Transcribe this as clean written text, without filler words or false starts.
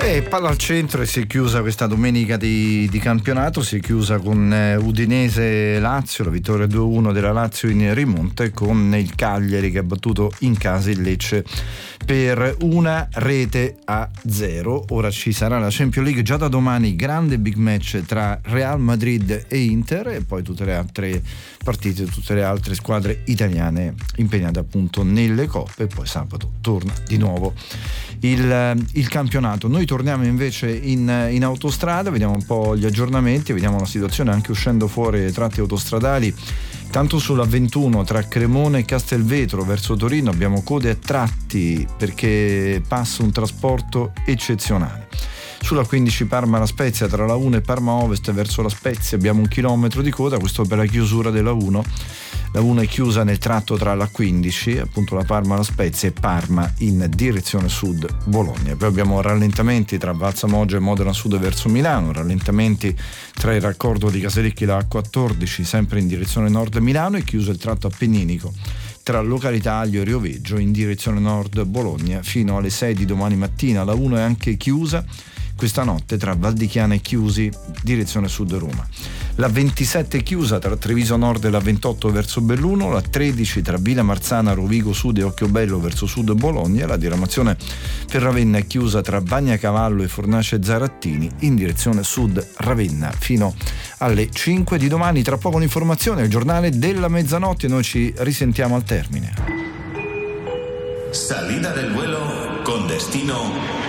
E palla al centro e si è chiusa questa domenica di campionato, si è chiusa con Udinese-Lazio, la vittoria 2-1 della Lazio in rimonta, e con il Cagliari che ha battuto in casa il Lecce per 1-0. Ora ci sarà la Champions League già da domani, grande big match tra Real Madrid e Inter, e poi tutte le altre partite, tutte le altre squadre italiane impegnate appunto nelle coppe, e poi sabato torna di nuovo il campionato. Noi torniamo invece in autostrada, vediamo un po' gli aggiornamenti, vediamo la situazione anche uscendo fuori le tratte autostradali. Tanto sulla 21 tra Cremona e Castelvetro verso Torino abbiamo code a tratti perché passa un trasporto eccezionale. Sulla 15 Parma La Spezia tra la 1 e Parma Ovest verso La Spezia abbiamo 1 chilometro di coda, questo per la chiusura della 1. La 1 è chiusa nel tratto tra la 15, appunto la Parma La Spezia, e Parma in direzione sud Bologna. Poi abbiamo rallentamenti tra Valsamoggia e Modena Sud verso Milano, rallentamenti tra il raccordo di Casalecchi e la A14 sempre in direzione nord Milano, e chiuso il tratto appenninico tra località Aglio e Rioveggio in direzione nord Bologna fino alle 6 di domani mattina. La 1 è anche chiusa questa notte tra Val di Chiana e Chiusi direzione sud Roma. La 27 è chiusa tra Treviso Nord e la 28 verso Belluno, la 13 tra Villa Marzana, Rovigo Sud e Occhiobello verso sud Bologna, la diramazione per Ravenna è chiusa tra Bagnacavallo e Fornace Zarattini in direzione sud Ravenna fino alle 5 di domani. Tra poco l'informazione, il giornale della mezzanotte, noi ci risentiamo al termine. Salida del vuelo con destino